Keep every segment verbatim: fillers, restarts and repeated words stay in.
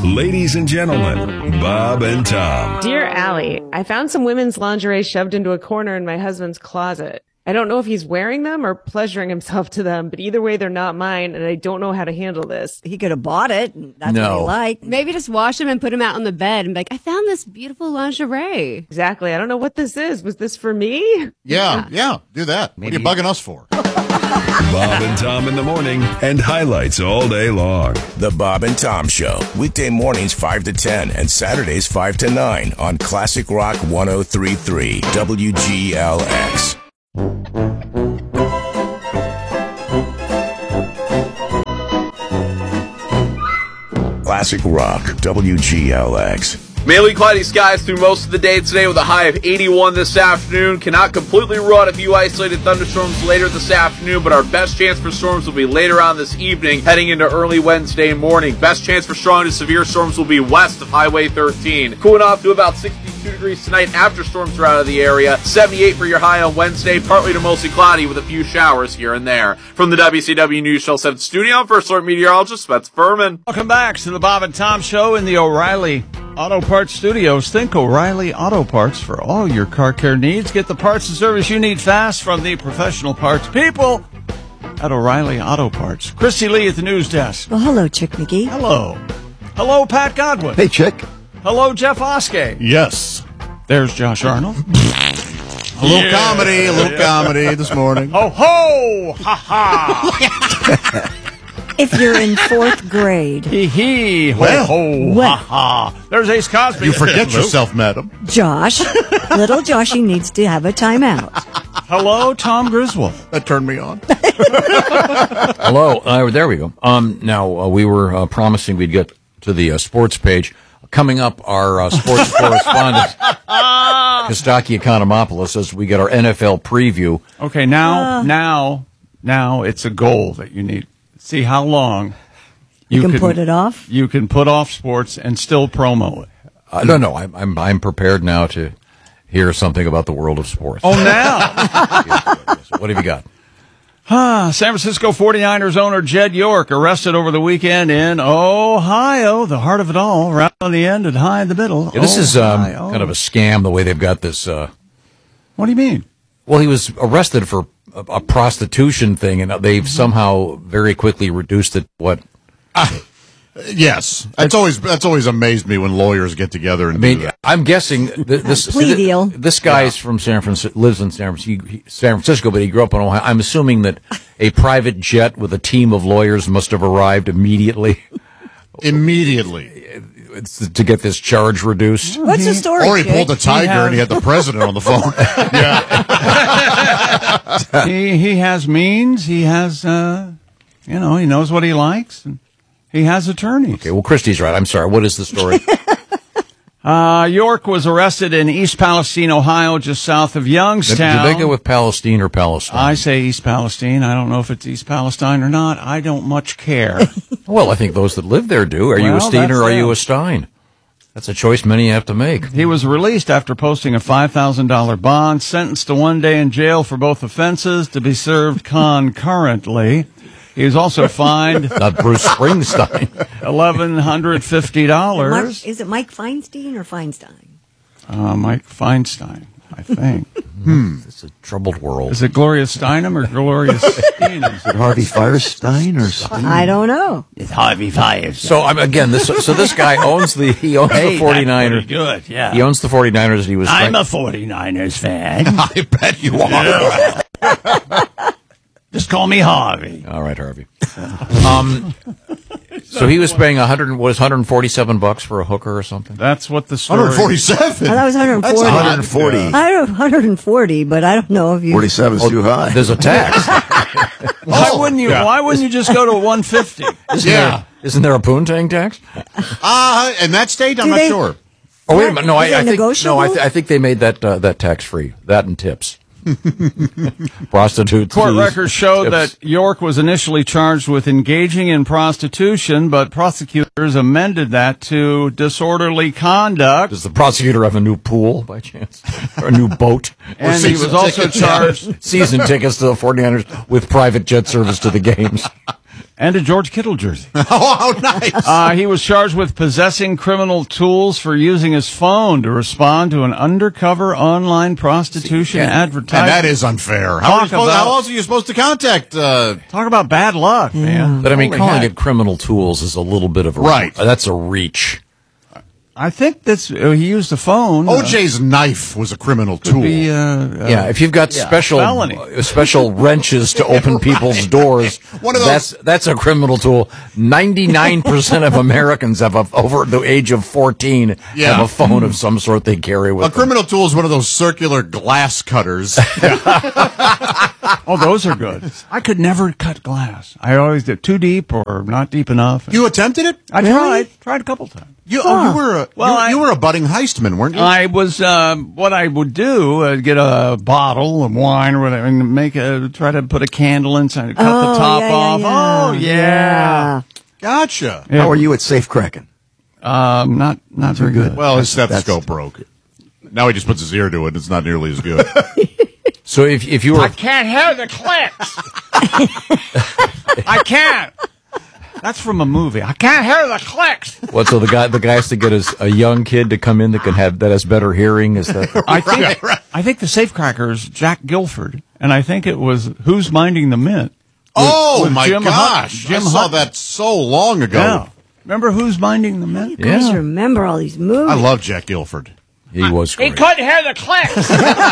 Ladies and gentlemen, Bob and Tom. Dear Allie, I found some women's lingerie shoved into a corner in my husband's closet. I don't know if he's wearing them or pleasuring himself to them, but either way, they're not mine, and I don't know how to handle this. He could have bought it. And that's No. what he liked. Maybe just wash them and put them out on the bed and be like, I found this beautiful lingerie. Exactly. I don't know what this is. Was this for me? Yeah, yeah, do that. What are you bugging us for? Bob and Tom in the morning and highlights all day long. The Bob and Tom Show, weekday mornings five to ten and Saturdays five to nine on Classic Rock one oh three point three W G L X. Classic Rock W G L X. Mainly cloudy skies through most of the day today with a high of eighty-one this afternoon. Cannot completely rule out a few isolated thunderstorms later this afternoon, but our best chance for storms will be later on this evening, heading into early Wednesday morning. Best chance for strong to severe storms will be west of Highway thirteen. Cooling off to about sixty-two degrees tonight after storms are out of the area. seventy-eight for your high on Wednesday, partly to mostly cloudy with a few showers here and there. From the W C W News Channel seven studio, I'm First Alert Meteorologist Spencer Furman. Welcome back to the Bob and Tom Show in the O'Reilly Auto Parts Studios. Think O'Reilly Auto Parts for all your car care needs. Get the parts and service you need fast from the professional parts people at O'Reilly Auto Parts. Christy Lee at the news desk. Well, hello, Chick McGee. Hello. Hello, Pat Godwin. Hey, Chick. Hello, Jeff Oskey. Yes. There's Josh Arnold. A little Yeah. comedy, a little comedy this morning. Ho, ho! Ha, ha! If you're in fourth grade, Hee hee! Ho, Well. ho! Well. Ha, ha! There's Ace Cosby. You forget yourself, madam. Josh, little Joshy needs to have a timeout. Hello, Tom Griswold. That turned me on. Hello. Uh, there we go. Um, now, uh, we were uh, promising we'd get to the uh, sports page. Coming up, our uh, sports correspondent, Kostaki Economopoulos, as we get our N F L preview. Okay, now, Uh. now, now it's a goal that you need. See how long You can put it off? You can put off sports and still promo it. Uh, no, no, I'm, I'm I'm prepared now to hear something about the world of sports. Oh, now! Yes, yes. What have you got? Ah, San Francisco forty-niners owner Jed York arrested over the weekend in Ohio, the heart of it all, right on the end and high in the middle. Yeah, this is um, Ohio. kind of a scam, the way they've got this. Uh, What do you mean? well, he was arrested for a, a prostitution thing, and they've somehow very quickly reduced it. What? Yes. That's always that's always amazed me when lawyers get together and I mean, do that. I'm guessing th- this Plea th- deal. This guy's from San Francisco, lives in San Francisco, he, San Francisco, but he grew up in Ohio. I'm assuming that a private jet with a team of lawyers must have arrived immediately Immediately. It's to get this charge reduced. What's the story, Or he Chick? pulled a tiger has- and he had the president on the phone. Yeah. he he has means. He has, uh, you know, he knows what he likes. And he has attorneys. Okay, well, Christie's right. I'm sorry. What is the story? Uh, York was arrested in East Palestine, Ohio, just south of Did, Youngstown. did they go with Palestine or Palestine? I say East Palestine. I don't know if it's East Palestine or not. I don't much care. Well, I think those that live there do. Are you a Well, Steen that's or are you them. a Stein? That's a choice many have to make. He was released after posting a five thousand dollars bond, sentenced to one day in jail for both offenses to be served concurrently. He was also fined Not Bruce Springsteen. eleven hundred fifty dollars. Mark, is it Mike Feinstein or Feinstein? Uh, Mike Feinstein, I think. It's a troubled world. Is it Gloria Steinem or Gloria Steinem? Harvey Firestein or something? I don't know. It's Harvey Firestein. So I'm again. This so this guy owns the he owns the forty-niners. Good, yeah. He owns the forty-niners. And he was. I'm trying- a forty-niners fan. I bet you are. Just call me Harvey. All right, Harvey. Um, so he was paying a hundred. What is one hundred forty-seven bucks for a hooker or something? That's what the story. one hundred forty-seven. I thought it was one hundred forty. That's one hundred forty. Yeah. I don't one hundred forty, but I don't know if you. forty-seven is too high. There's a tax. Why wouldn't you? Yeah. Why wouldn't you just go to one fifty? Isn't Yeah. there, isn't there a poontang tax? Uh, in that state, I'm Do not they- sure. Oh wait a minute. No, Is I, it I think negotiable? no. I, th- I think they made that uh, that tax free. That and tips. Prostitutes. Court fees, records show tips. that York was initially charged with engaging in prostitution, but prosecutors amended that to disorderly conduct. Does the prosecutor have a new pool by chance, or a new boat? And he was also charged. Season tickets to the forty-niners with private jet service to the games. and a George Kittle jersey. Oh, how nice. Uh, he was charged with possessing criminal tools for using his phone to respond to an undercover online prostitution advertisement. And that is unfair. How, are you supposed, how else are you supposed to contact? Uh, Talk about bad luck, man. But I mean, Holy calling heck. it criminal tools is a little bit of a Right. That's a reach. I think that's uh, he used a phone. O J's knife was a criminal uh, tool. be, uh, uh, Yeah, if you've got yeah, special felony. uh, special wrenches to open people's doors, One of those- that's that's a criminal tool. Ninety-nine percent of Americans have a, over the age of fourteen Yeah. have a phone of some sort they carry with A them. criminal tool is one of those circular glass cutters. Oh, those are good. I could never cut glass. I always did too deep or not deep enough. You attempted it? I tried, tried a couple times. You, oh, you were a Well, you, I- you were a budding heistman, weren't you? I was um, what I would do: uh, get a bottle of wine or whatever, and make a try to put a candle inside, cut Oh, the top yeah, yeah, off. yeah. Oh yeah, Gotcha. Yeah. How are you at safe cracking? Um, not not very good. Well, his That's- stethoscope broke. Now he just puts his ear to it. It's not nearly as good. So if if you were I can't hear the clicks. I can't. That's from a movie. I can't hear the clicks. what? So the guy the guy has to get his, a young kid to come in that can have that has better hearing. Is that I think I think the safecracker is Jack Guilford, and I think it was Who's Minding the Mint. oh with my Jim gosh! Hut- Jim I saw Hutton. that so long ago. Yeah. Remember Who's Minding the Mint? You guys Yeah. remember all these movies. I love Jack Guilford. he was He great? couldn't hear the clicks.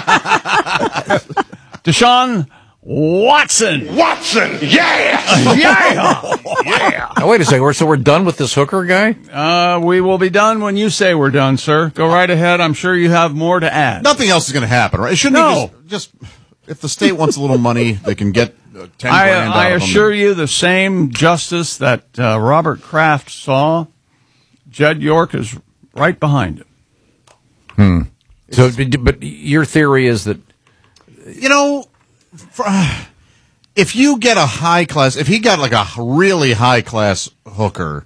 Deshaun Watson. Watson, yeah! Yeah. Yeah. Now, wait a second. We're, so we're done with this hooker guy? Uh, we will be done when you say we're done, sir. Go right ahead. I'm sure you have more to add. Nothing else is going to happen, right? It shouldn't No. be just, just if the state wants a little money, they can get uh, ten I, grand. I out of them. assure you the same justice that uh, Robert Kraft saw, Jed York is right behind him. So, but your theory is that You know, for, uh, if you get a high class, if he got like a really high class hooker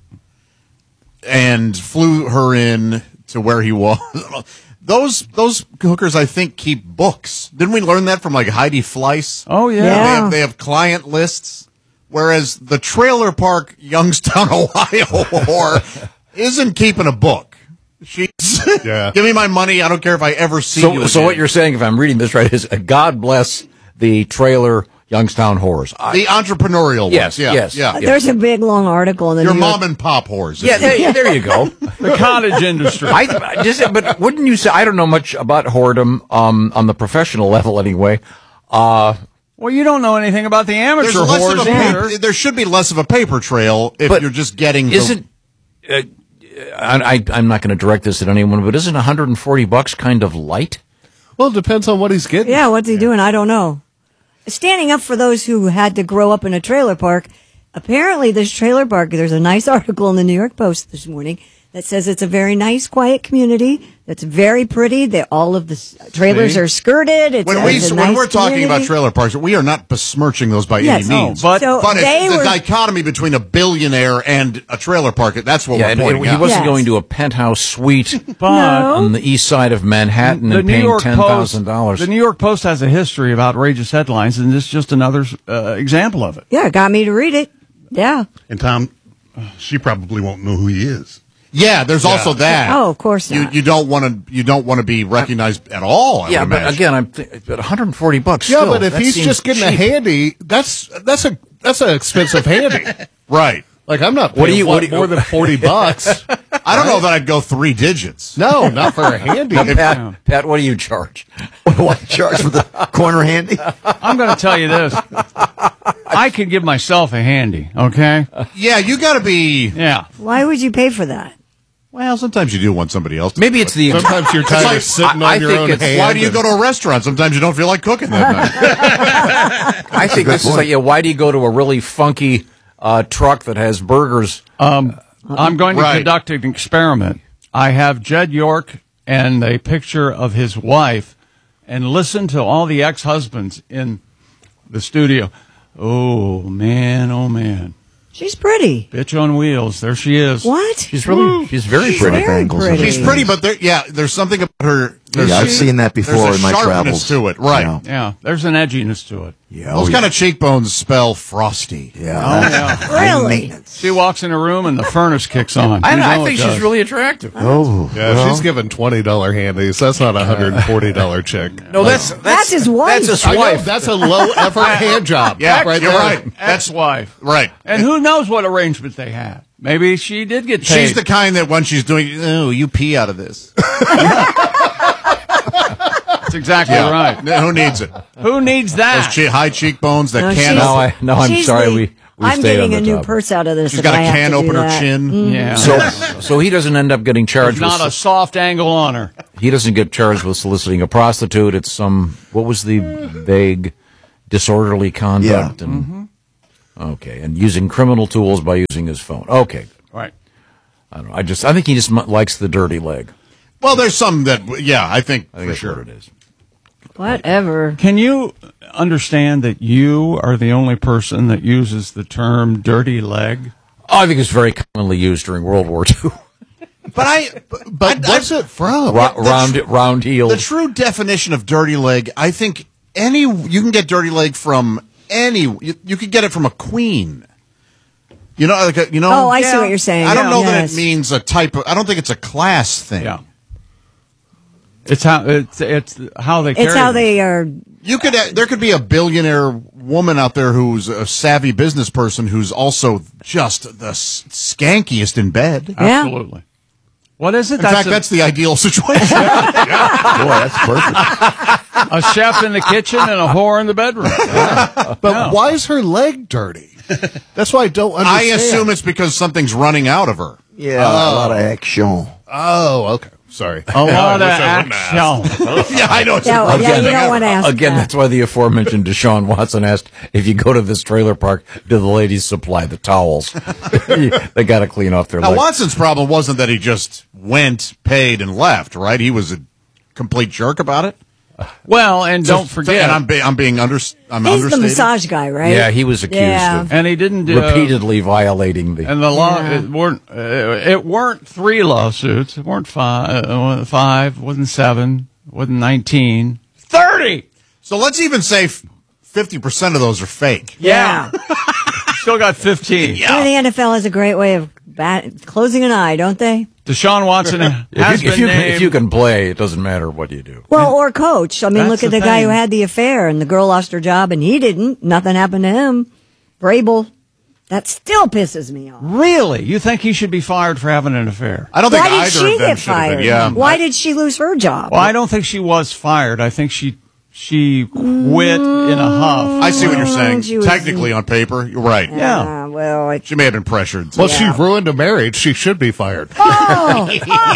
and flew her in to where he was, those those hookers I think keep books. Didn't we learn that from like Heidi Fleiss? Oh, yeah. Yeah. They have, they have client lists, whereas the trailer park Youngstown, Ohio whore isn't keeping a book. She's Yeah. give me my money. I don't care if I ever see you. so. So again. what you're saying, if I'm reading this right, is uh, God bless the trailer Youngstown whores. I, the entrepreneurial Yes, ones. Yeah, yes, yeah. yes. There's a big long article in the Your New mom York. and pop whores. yeah, there, there you go. The cottage industry. I I just, but wouldn't you say? I don't know much about whoredom um, on the professional level, anyway. Uh, Well, you don't know anything about the There's amateur less of whores a either. paper, there should be less of a paper trail if But you're just getting. The, isn't uh, I, I, I'm not going to direct this at anyone, but isn't one hundred forty bucks kind of light? Well, it depends on what he's getting. Yeah, what's he doing? I don't know. Standing up for those who had to grow up in a trailer park. Apparently, this trailer park, there's a nice article in the New York Post this morning that says it's a very nice, quiet community. That's very pretty. That all of the s- trailers See? are skirted. It's, when a, we it's a when nice we're talking about community. trailer parks, we are not besmirching those by Yes. any means. No, but- So but they it's the were- dichotomy between a billionaire and a trailer park. That's what Yeah, we're and, pointing and he out. wasn't Yes. going to a penthouse suite But on the east side of Manhattan the and New paying York ten Post, thousand dollars. the New York Post has a history of outrageous headlines, and this is just another uh, example of it. Yeah, got me to read it. Yeah. And Tom, she probably won't know who he is. Yeah, there's also that. Oh, of course You not. you don't want to you don't want to be recognized at all. I Yeah, would but imagine. again, I'm th- but one hundred forty bucks. Yeah, still, but if that he's seems just getting a cheap. handy, that's that's a that's an expensive handy. right. Like I'm not paying What do you- what, what do you- more than forty bucks. I don't know that I'd go three digits. No, not for a handy. Now, Pat, Pat, what do you charge? What do I charge for the corner handy? I'm going to tell you this. I could give myself a handy, okay? Yeah, you got to be. Yeah. Why would you pay for that? Well, sometimes you do want somebody else. To Maybe it's the Sometimes you're tired like- of sitting I- I on your think own it's- hand. Why do you and- go to a restaurant? Sometimes you don't feel like cooking that night. I think this is like, yeah, why do you go to a really funky uh, truck that has burgers? Um, I'm going to Right. conduct an experiment. I have Jed York and a picture of his wife, and listen to all the ex-husbands in the studio. Oh, man, oh, man. She's pretty. Bitch on wheels. There she is. What? She's really, she's very She's pretty. very pretty. She's pretty, but there, yeah, there's something about her There's- Yeah, I've seen that before there's a in my sharpness travels. to it, right. Yeah. Yeah, there's an edginess to it. Yeah, Those oh, kind yeah. of cheekbones spell frosty. Yeah. Oh, yeah. High Really? maintenance. She walks in a room and the furnace kicks on. I, You I know think it she's does. really attractive. Oh, Yeah, well, she's giving twenty dollar handies. That's not a one hundred forty dollar chick. No, that's that's, That's his wife. That's his I know, wife. that's a low effort hand job. Yeah, right you're there. right. That's Ex-wife. right. And who knows what arrangement they had? Maybe she did get paid. She's the kind that when she's doing, oh, you pee out of this. That's exactly Yeah. right. Who needs it? Who needs Those that? che- high cheekbones, that No, can. she's- No, I, no, I'm She's sorry. the- we we I'm stayed getting on a the new topic. purse out of this. She's if got a I have can to do opener that. chin. Yeah. So, so he doesn't end up getting charged. There's not with, a soft angle on her. he doesn't get charged with soliciting a prostitute. It's some what was the vague, disorderly conduct Yeah. and Mm-hmm. okay, and using criminal tools by using his phone. Okay, Right. I don't know. I just I think he just mu- likes the dirty leg. Well, there's some that, yeah, I think, I think for that's sure. what it is. Whatever. Can you understand that you are the only person that uses the term dirty leg? Oh, I think it's very commonly used during World War Two. But I, But what's it from? Ra- round round heeled. the true definition of dirty leg, I think any, you can get dirty leg from any, you, you could get it from a queen. You know, like a, you know. Oh, I see what you're saying. I don't know that Yes. it means a type of, I don't think it's a class thing. Yeah. It's how it's it's how they. It's carry how them. they are. You could, there could be a billionaire woman out there who's a savvy business person who's also just the s- skankiest in bed. Yeah. Absolutely. What is it? In fact, a, that's the ideal situation. boy, that's perfect. a chef in the kitchen and a whore in the bedroom. But why is her leg dirty? That's why I don't I understand. assume it's because something's running out of her. Yeah, a lot of action. Oh, okay. Sorry. A lot of I wish I wouldn't ask. action. Yeah, I know. It's Yeah, the yeah, worst you thing don't ever. want to ask Again, that. that's why the aforementioned Deshaun Watson asked, if you go to this trailer park, do the ladies supply the towels? They got to clean off their Now, legs. Watson's problem wasn't that he just went, paid, and left, right? He was a complete jerk about it. Well, and don't So- forget, and I'm, be, I'm being under, I'm He's the understating. massage guy, right? Yeah, he was accused Yeah. of and he didn't uh, repeatedly violating the. And the law, Yeah. it weren't uh, it weren't three lawsuits. It weren't five. Uh, five wasn't seven. Wasn't nineteen. Thirty. So let's even say fifty percent of those are fake. Yeah. Still got fifteen. You know, the N F L has a great way of bat- closing an eye, don't they? Deshaun Watson has if, you, if, been you, named. if you can play, it doesn't matter what you do. Well, or coach. I mean, That's look at the the, guy who thing. had the affair and the girl lost her job and he didn't. Nothing happened to him. Vrabel. That still pisses me off. Really, you think he should be fired for having an affair? I don't think Why did either she of them get should have fired? been. Yeah. Why did she lose her job? Well, I don't think she was fired. I think she she quit in a huff. I see what you're saying. She was- Technically, on paper, you're right. Yeah. Uh, well, I, She may have been pressured. Well, she ruined a marriage. She should be fired. oh,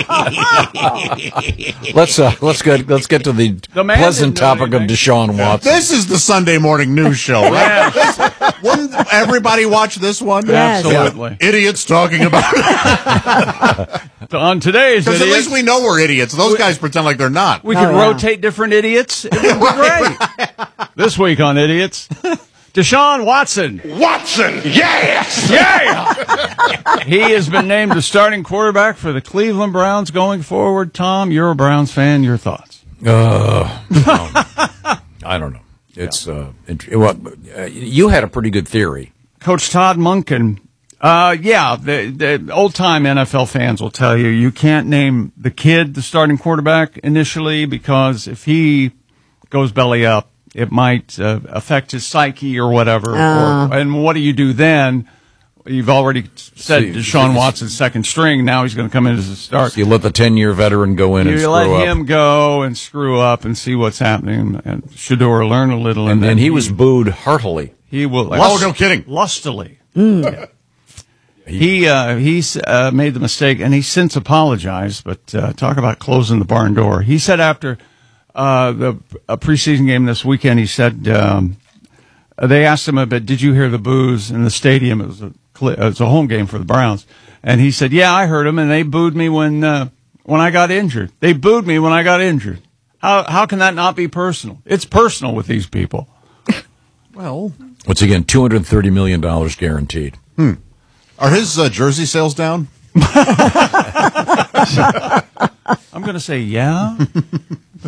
Let's uh, let's get let's get to the, The man pleasant didn't know topic of anything. Deshaun Watson. This is the Sunday morning news show, right? This- wouldn't everybody watch this one? Yes. Absolutely. Idiots talking about it. On today's Because at idiots, least we know we're idiots. Those guys pretend like they're not. we Oh, could yeah. rotate different idiots. It would be great. This week on Idiots, Deshaun Watson. Watson, yes! Yeah! He has been named the starting quarterback for the Cleveland Browns going forward. Tom, you're a Browns fan. Your thoughts? Uh, um, I don't know. It's uh, int- well, uh, you had a pretty good theory. Coach Todd Monken. Uh, yeah, the, the old-time N F L fans will tell you you can't name the kid the starting quarterback initially because if he goes belly up, it might uh, affect his psyche or whatever. Uh. Or, and what do you do then? You've already said See, Deshaun see, Watson's second string. Now he's going to come in as a start. So you let the ten-year veteran go in and You screw let up. him go and screw up and see what's happening. And Shador learn a little. and, then and he was booed heartily. He will. Oh, no kidding. Lustily. Yeah. He uh, he's uh, made the mistake, and he's since apologized. But uh, talk about closing the barn door. He said after uh, the a preseason game this weekend, he said um, they asked him about, did you hear the boos in the stadium? It was a cl- it was a home game for the Browns, and he said, yeah, I heard them, and they booed me when uh, when I got injured. They booed me when I got injured. How how can that not be personal? It's personal with these people. Well, Once again, two hundred thirty million dollars guaranteed. hmm. Are his uh, jersey sales down? I'm going to say, yeah.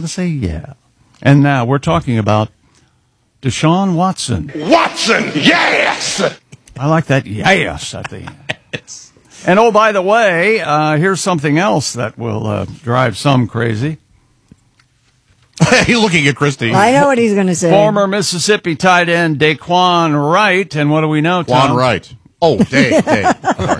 going to say yeah. And now we're talking about Deshaun Watson. Watson, yes! I like that yes at the end. And oh, by the way, uh, here's something else that will uh, drive some crazy. You're looking at Christy. I know what he's going to say. Former Mississippi tight end Daquan Wright, and what do we know, Tom? Daquan Wright. Oh, Dave, Dave.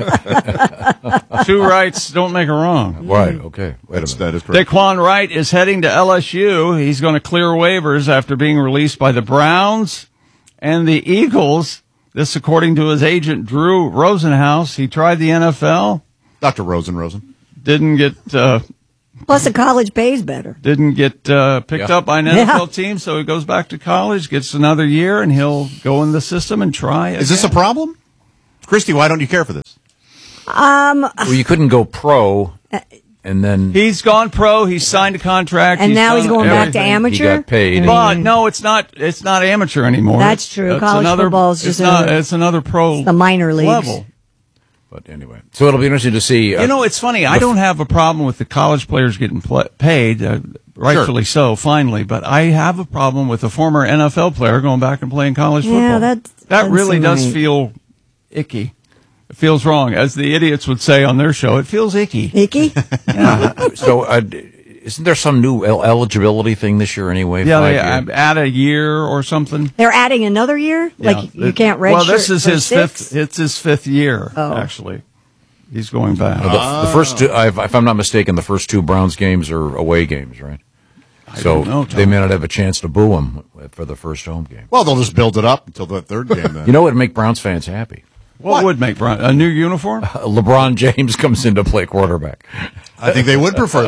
Two rights don't make a wrong. Right, okay. Wait a minute. That is correct. Daquan Wright is heading to L S U. He's going to clear waivers after being released by the Browns and the Eagles. This, according to his agent, Drew Rosenhaus. He tried the N F L. Doctor Rosen, Rosen. Didn't get... Uh, Plus, the college pays better. Didn't get uh, picked Yeah. up by an Yeah. N F L team, so he goes back to college, gets another year, and he'll go in the system and try again. Is this a problem? Christy, why don't you care for this? Um, Well, you couldn't go pro and then He's gone pro. He's signed a contract. and now he's done going back to everything. he amateur. got paid. But no, it's not. It's not amateur anymore. That's true. It's College another, football is it's just not, a- it's another pro the minor leagues. level. But anyway, so it'll be interesting to see. Uh, You know, it's funny. I don't have a problem with the college players getting pl- paid, uh, rightfully so, finally. But I have a problem with a former N F L player going back and playing college Yeah, football. that that doesn't really seem does right. feel icky. It feels wrong, as the idiots would say on their show. It feels icky. Icky? so uh, isn't there some new el- eligibility thing this year anyway? Yeah, Five they years? uh, add a year or something. They're adding another year? Like, Yeah. you can't redshirt Well, this is for his six? fifth. It's his fifth year, Oh. actually. He's going back. Uh, the, the first two, I've, if I'm not mistaken, the first two Browns games are away games, right? I so don't know, Tom. they may not have a chance to boo him for the first home game. Well, they'll just build it up until the third game then. You know what would make Browns fans happy? What, what would make Brian a new uniform? Uh, LeBron James comes in to play quarterback. I think they would prefer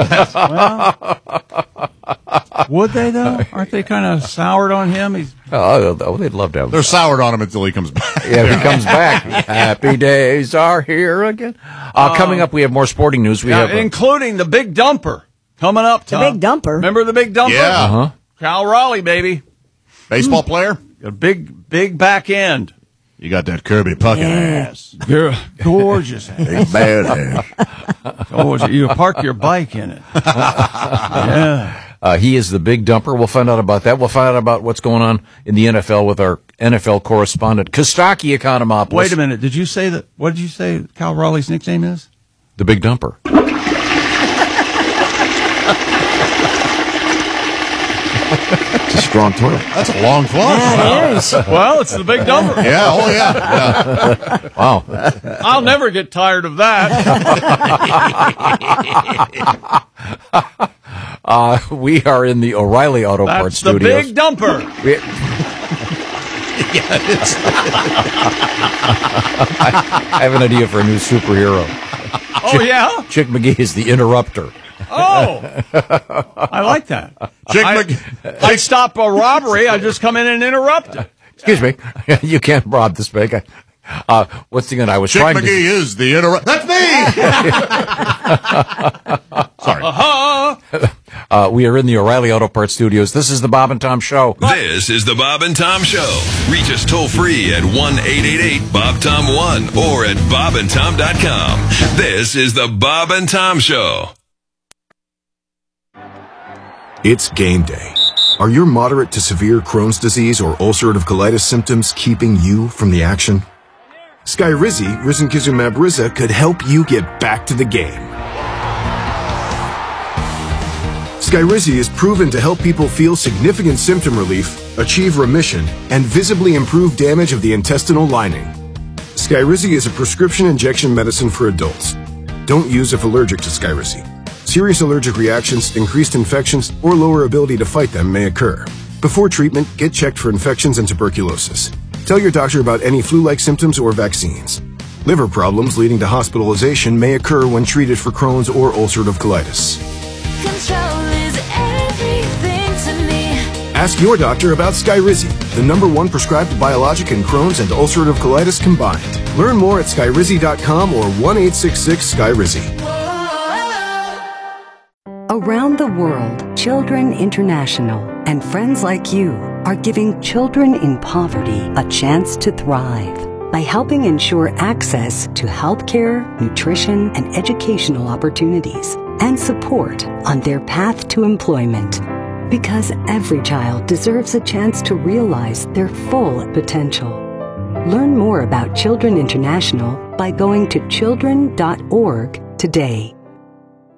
that. Well, would they though? Aren't they kind of soured on him? He's Oh, oh, they'd love to have him. They're soured on him until he comes back. Yeah, if he comes back. Happy days are here again. Uh, coming up, we have more sporting news. We yeah, have uh, including the big dumper coming up. The Tom. big dumper? Remember the big dumper? Yeah. uh-huh. Cal Raleigh, baby. Baseball player? A big, big back end. You got that Kirby Puckett Yeah. ass. You're gorgeous. Big bad ass. Gorgeous. You park your bike in it. Yeah. Uh, he is the big dumper. We'll find out about that. We'll find out about what's going on in the N F L with our N F L correspondent, Kostaki Economopoulos. Wait a minute. Did you say that? What did you say Cal Raleigh's nickname is? The big dumper. It's a strong toilet. That's a long flush. Yeah, it is. Well, it's the big dumper. Yeah, oh yeah. yeah. Wow. I'll never get tired of that. Uh, we are in the O'Reilly Auto Parts That's the Studios. big dumper. We- I have an idea for a new superhero. Oh, yeah? Chick McGee is the interrupter. Oh, I like that. Chick I, Mc- I stop a robbery. I just come in and interrupt it. Excuse me. You can't rob this bank. I- Uh, what's the gun? I was Chick trying McGee to. is the interrupt. That's me! Sorry. Uh-huh. Uh, we are in the O'Reilly Auto Parts Studios. This is the Bob and Tom Show. This is the Bob and Tom Show. Reach us toll free at one eight eight eight Bob Tom one or at bob and tom dot com. This is the Bob and Tom Show. It's game day. Are your moderate to severe Crohn's disease or ulcerative colitis symptoms keeping you from the action? Skyrizi, risankizumab Riza, could help you get back to the game. Skyrizi is proven to help people feel significant symptom relief, achieve remission, and visibly improve damage of the intestinal lining. Skyrizi is a prescription injection medicine for adults. Don't use if allergic to Skyrizi. Serious allergic reactions, increased infections, or lower ability to fight them may occur. Before treatment, get checked for infections and tuberculosis. Tell your doctor about any flu-like symptoms or vaccines. Liver problems leading to hospitalization may occur when treated for Crohn's or ulcerative colitis. Control is everything to me. Ask your doctor about Skyrizi, the number one prescribed biologic in Crohn's and ulcerative colitis combined. Learn more at skyrizi dot com or one eight six six Skyrizi. Around the world, Children International and friends like you are giving children in poverty a chance to thrive by helping ensure access to healthcare, nutrition, and educational opportunities and support on their path to employment. Because every child deserves a chance to realize their full potential. Learn more about Children International by going to children dot org today.